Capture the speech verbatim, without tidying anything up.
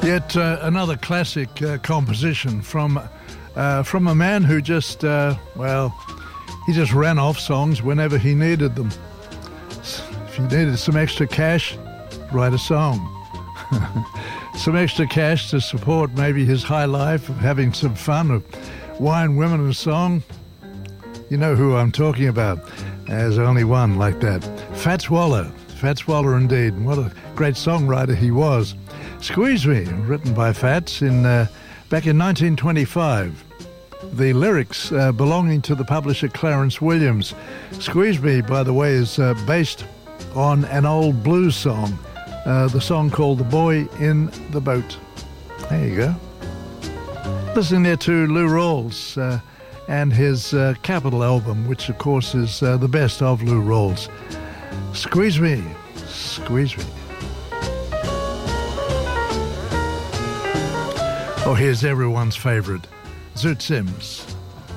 Yet uh, another classic uh, composition from uh, from a man who just, uh, well, he just ran off songs whenever he needed them. If he needed some extra cash, write a song. Some extra cash to support maybe his high life of having some fun, of wine, women and a song. You know who I'm talking about. There's only one like that. Fats Waller. Fats Waller indeed. And what a great songwriter he was. Squeeze Me, written by Fats in uh, back in nineteen twenty-five. The lyrics uh, belonging to the publisher Clarence Williams. Squeeze Me, by the way, is uh, based on an old blues song. Uh, the song called The Boy in the Boat. There you go. Listening there to Lou Rawls uh, and his uh, Capitol album, which of course is uh, the best of Lou Rawls. Squeeze Me, Squeeze Me. Oh, here's everyone's favorite, Zoot Sims.